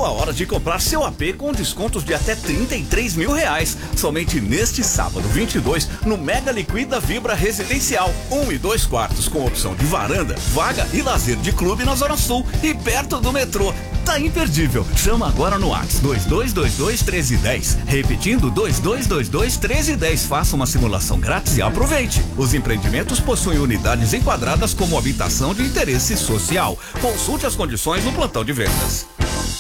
Chegou a hora de comprar seu AP com descontos de até R$33 mil. Somente neste sábado 22 no Mega Liquida Vibra Residencial. 1 e 2 quartos com opção de varanda, vaga e lazer de clube na Zona Sul e perto do metrô. Tá imperdível. Chama agora no WhatsApp 2222-1310. Repetindo, 2222-1310. Faça uma simulação grátis e aproveite. Os empreendimentos possuem unidades enquadradas como habitação de interesse social. Consulte as condições no plantão de vendas.